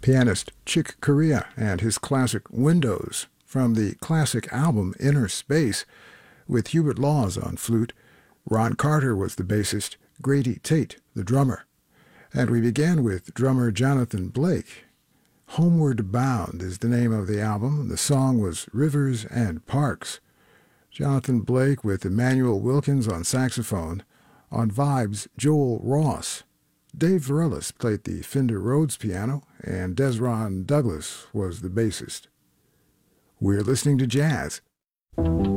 pianist Chick Corea and his classic Windows from the classic album Inner Space, with Hubert Laws on flute. Ron Carter was the bassist, Grady Tate the drummer. And we began with drummer Jonathan Blake. Homeward Bound is the name of the album. The song was Rivers and Parks. Jonathan Blake with Emmanuel Wilkins on saxophone. On vibes, Joel Ross. Dave Varelis played the Fender Rhodes piano, and Desron Douglas was the bassist. We're listening to jazz.